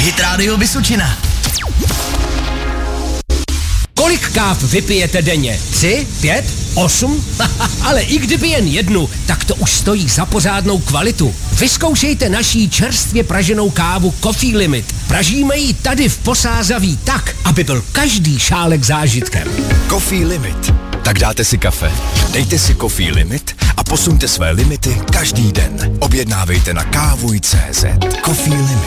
Hit Radio Vysočina. Kolik káv vypijete denně? 3, 5, 8? Ale i kdyby jen jednu, tak to už stojí za pořádnou kvalitu. Vyzkoušejte naší čerstvě praženou kávu Coffee Limit. Pražíme ji tady v Posázaví tak, aby byl každý šálek zážitkem. Coffee Limit. Tak dáte si kafe, dejte si Coffee Limit a posuňte své limity každý den. Objednávejte na kávuj.cz. Coffee Limit.